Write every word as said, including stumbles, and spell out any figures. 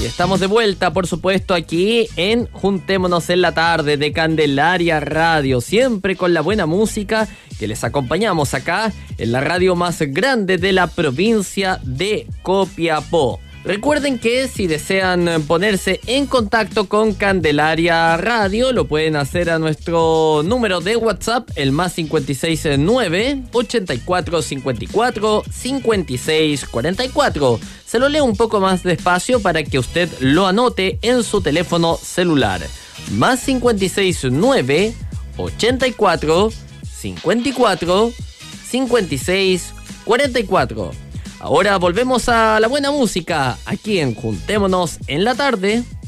estamos de vuelta, por supuesto, aquí en Juntémonos en la Tarde de Candelaria Radio, siempre con la buena música que les acompañamos acá en la radio más grande de la provincia de Copiapó. Recuerden que si desean ponerse en contacto con Candelaria Radio, lo pueden hacer a nuestro número de WhatsApp, el más cinco seis nueve, ochenta y cuatro cincuenta y cuatro, cincuenta y seis cuarenta y cuatro. Se lo leo un poco más despacio para que usted lo anote en su teléfono celular. Más cinco seis nueve, ochenta y cuatro cincuenta y cuatro, cincuenta y seis cuarenta y cuatro. Ahora volvemos a la buena música, aquí en Juntémonos en la Tarde.